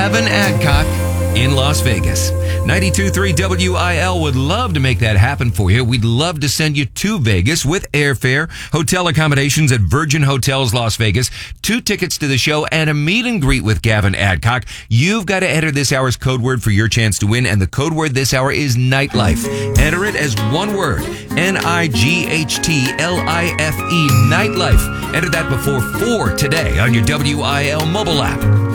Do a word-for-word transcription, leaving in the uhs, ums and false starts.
Gavin Adcock in Las Vegas. ninety-two point three W I L would love to make that happen for you. We'd love to send you to Vegas with airfare, hotel accommodations at Virgin Hotels Las Vegas, two tickets to the show, and a meet and greet with Gavin Adcock. You've got to enter this hour's code word for your chance to win, and the code word this hour is nightlife. Enter it as one word, N I G H T L I F E, nightlife. Enter that before four today on your W I L mobile app.